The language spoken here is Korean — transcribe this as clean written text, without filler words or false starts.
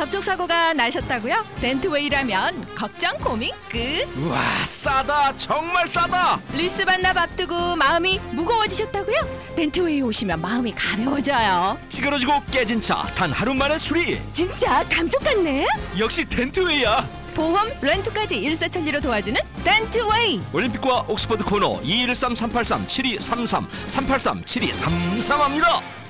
접촉사고가 나셨다고요? 덴트웨이라면 걱정 고민 끝. 우와, 싸다. 정말 싸다. 리스 반납 앞두고 마음이 무거워지셨다고요? 덴트웨이 오시면 마음이 가벼워져요. 찌그러지고 깨진 차 단 하루 만에 수리. 진짜 감쪽 같네. 역시 덴트웨이야. 보험, 렌트까지 일사천리로 도와주는 덴트웨이. 올림픽과 옥스퍼드 코너 213-383-7233 383-7233합니다.